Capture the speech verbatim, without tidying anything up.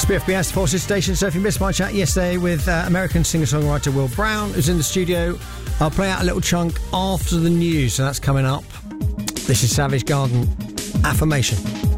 B F B S, Forces Station. So if you missed my chat yesterday with uh, American singer-songwriter Will Brown, who's in the studio, I'll play out a little chunk after the news, so that's coming up. This is Savage Garden, Affirmation.